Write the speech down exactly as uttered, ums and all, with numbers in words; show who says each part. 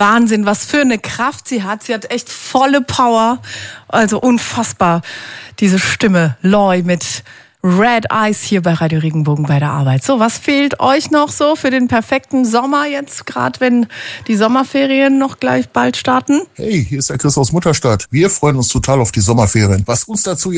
Speaker 1: Wahnsinn, was für eine Kraft sie hat. Sie hat echt volle Power. Also unfassbar, diese Stimme. Loy mit Red Eyes hier bei Radio Regenbogen bei der Arbeit. So, was fehlt euch noch so für den perfekten Sommer jetzt, gerade wenn die Sommerferien noch gleich bald starten?
Speaker 2: Hey, hier ist der Chris aus Mutterstadt. Wir freuen uns total auf die Sommerferien. Was uns dazu